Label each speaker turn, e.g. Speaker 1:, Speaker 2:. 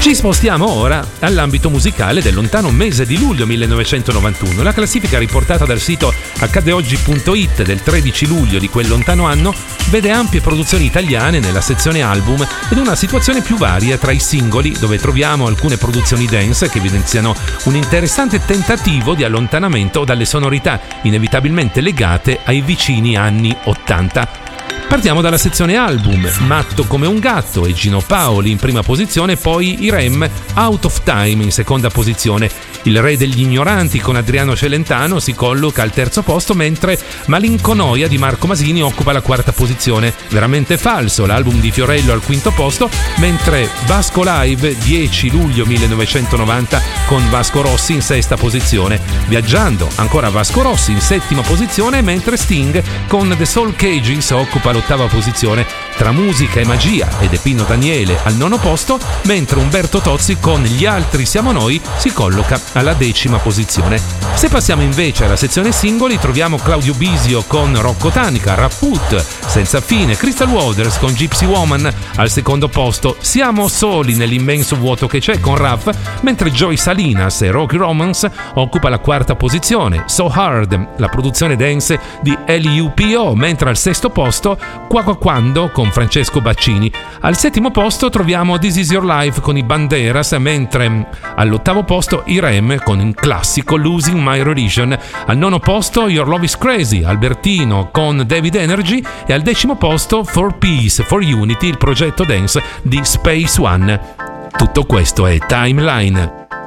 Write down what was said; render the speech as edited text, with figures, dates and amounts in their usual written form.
Speaker 1: Ci spostiamo ora all'ambito musicale del lontano mese di luglio 1991. La classifica riportata dal sito accadeoggi.it del 13 luglio di quel lontano anno vede ampie produzioni italiane nella sezione album ed una situazione più varia tra i singoli, dove troviamo alcune produzioni dance che evidenziano un interessante tentativo di allontanamento dalle sonorità inevitabilmente legate ai vicini anni 80. Partiamo dalla sezione album, Matto come un gatto e Gino Paoli in prima posizione, poi i Rem, Out of Time in seconda posizione. Il re degli ignoranti con Adriano Celentano si colloca al terzo posto, mentre Malinconoia di Marco Masini occupa la quarta posizione. Veramente falso, l'album di Fiorello al quinto posto, mentre Vasco Live 10 luglio 1990 con Vasco Rossi in sesta posizione. Viaggiando, ancora Vasco Rossi in settima posizione, mentre Sting con The Soul Cages occupa l'ottava posizione. Tra musica e magia ed Pino Daniele al nono posto, mentre Umberto Tozzi con Gli altri siamo noi si colloca alla decima posizione. Se passiamo invece alla sezione singoli, troviamo Claudio Bisio con Rocco Tanica, Rapput, Senza Fine, Crystal Waters con Gypsy Woman al secondo posto, Siamo soli nell'immenso vuoto che c'è con Raff, mentre Joy Salinas e Rocky Romance occupa la quarta posizione. So Hard, la produzione dance di LUPO, mentre al sesto posto Quando con Francesco Baccini. Al settimo posto troviamo This Is Your Life con i Banderas, mentre all'ottavo posto i Rem con un classico Losing My Religion. Al nono posto Your Love Is Crazy, Albertino con David Energy, e al decimo posto For Peace, For Unity, il progetto dance di Space One. Tutto questo è Timeline.